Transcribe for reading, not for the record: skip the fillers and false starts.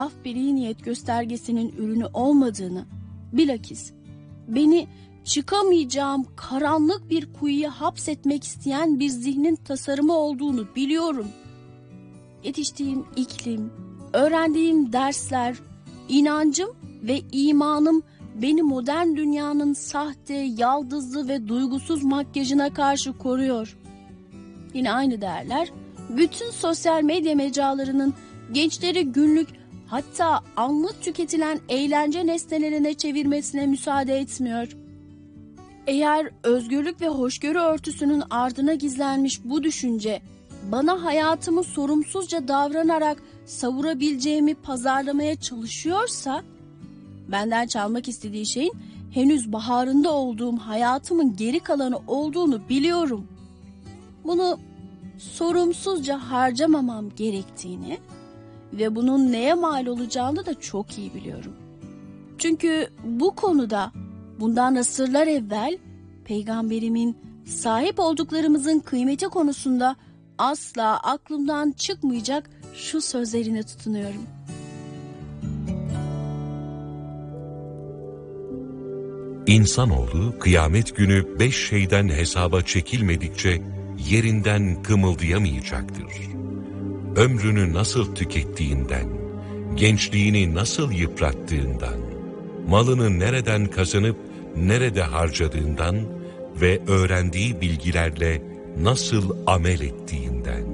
saf bir iyi niyet göstergesinin ürünü olmadığını, bilakis beni çıkamayacağım karanlık bir kuyuya hapsetmek isteyen bir zihnin tasarımı olduğunu biliyorum. Yetiştiğim iklim, öğrendiğim dersler, inancım ve imanım beni modern dünyanın sahte, yaldızlı ve duygusuz makyajına karşı koruyor. Yine aynı değerler, bütün sosyal medya mecralarının gençleri günlük, hatta anlık tüketilen eğlence nesnelerine çevirmesine müsaade etmiyor. Eğer özgürlük ve hoşgörü örtüsünün ardına gizlenmiş bu düşünce, bana hayatımı sorumsuzca davranarak savurabileceğimi pazarlamaya çalışıyorsa, benden çalmak istediği şeyin henüz baharında olduğum hayatımın geri kalanı olduğunu biliyorum. Bunu sorumsuzca harcamamam gerektiğini ve bunun neye mal olacağını da çok iyi biliyorum. Çünkü bu konuda bundan asırlar evvel Peygamberimin sahip olduklarımızın kıymeti konusunda asla aklımdan çıkmayacak şu sözlerine tutunuyorum. İnsanoğlu kıyamet günü 5 şeyden hesaba çekilmedikçe yerinden kımıldayamayacaktır. Ömrünü nasıl tükettiğinden, gençliğini nasıl yıprattığından, malını nereden kazanıp nerede harcadığından ve öğrendiği bilgilerle nasıl amel ettiğinden.